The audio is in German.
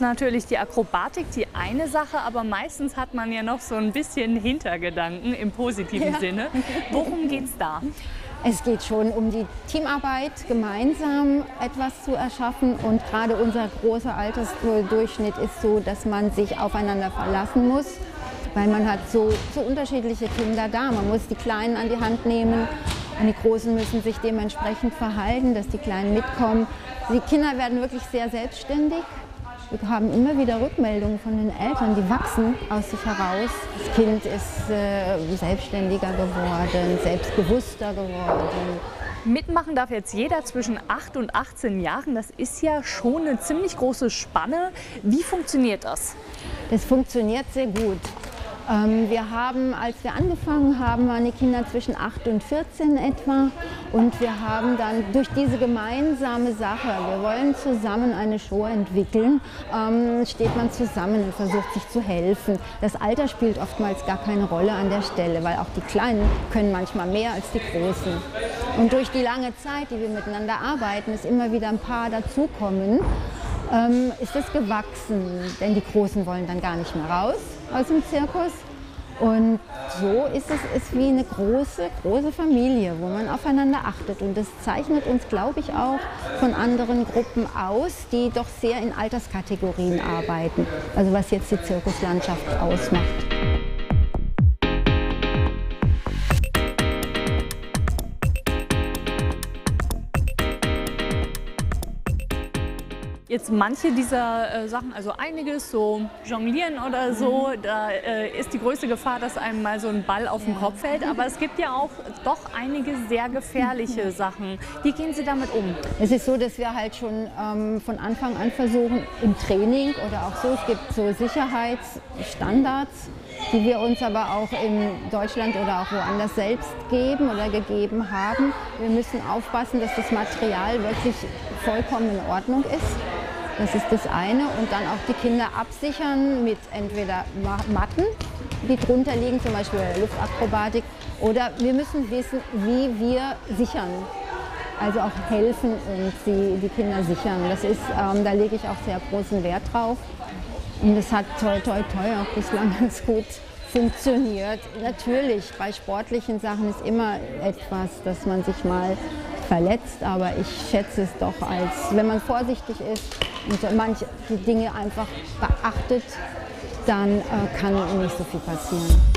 natürlich die Akrobatik die eine Sache, aber meistens hat man ja noch so ein bisschen Hintergedanken im positiven Sinne. Worum geht's da? Es geht schon um die Teamarbeit, gemeinsam etwas zu erschaffen, und gerade unser großer Altersdurchschnitt ist so, dass man sich aufeinander verlassen muss, weil man hat so unterschiedliche Kinder da. Man muss die Kleinen an die Hand nehmen und die Großen müssen sich dementsprechend verhalten, dass die Kleinen mitkommen. Die Kinder werden wirklich sehr selbstständig. Wir haben immer wieder Rückmeldungen von den Eltern, die wachsen aus sich heraus. Das Kind ist selbstständiger geworden, selbstbewusster geworden. Mitmachen darf jetzt jeder zwischen 8 und 18 Jahren. Das ist ja schon eine ziemlich große Spanne. Wie funktioniert das? Das funktioniert sehr gut. Wir haben, als wir angefangen haben, waren die Kinder zwischen 8 und 14 etwa. Und wir haben dann durch diese gemeinsame Sache, wir wollen zusammen eine Show entwickeln, steht man zusammen und versucht sich zu helfen. Das Alter spielt oftmals gar keine Rolle an der Stelle, weil auch die Kleinen können manchmal mehr als die Großen. Und durch die lange Zeit, die wir miteinander arbeiten, ist immer wieder ein paar dazukommen, ist es gewachsen, denn die Großen wollen dann gar nicht mehr raus aus dem Zirkus. Und so ist es wie eine große Familie, wo man aufeinander achtet. Und das zeichnet uns, glaube ich, auch von anderen Gruppen aus, die doch sehr in Alterskategorien arbeiten. Also was jetzt die Zirkuslandschaft ausmacht. Jetzt manche dieser Sachen, also einiges, so Jonglieren oder so, da ist die größte Gefahr, dass einem mal so ein Ball auf den Kopf fällt. Aber es gibt ja auch doch einige sehr gefährliche Sachen. Wie gehen Sie damit um? Es ist so, dass wir halt schon von Anfang an versuchen, im Training oder auch so, es gibt so Sicherheitsstandards, die wir uns aber auch in Deutschland oder auch woanders selbst geben oder gegeben haben. Wir müssen aufpassen, dass das Material wirklich vollkommen in Ordnung ist. Das ist das eine. Und dann auch die Kinder absichern mit entweder Matten, die drunter liegen, zum Beispiel Luftakrobatik. Oder wir müssen wissen, wie wir sichern. Also auch helfen und die Kinder sichern. Das ist, da lege ich auch sehr großen Wert drauf. Und das hat toi toi toi auch bislang ganz gut funktioniert. Natürlich, bei sportlichen Sachen ist immer etwas, dass man sich mal verletzt, aber ich schätze es doch als, wenn man vorsichtig ist und manche Dinge einfach beachtet, dann kann nicht so viel passieren.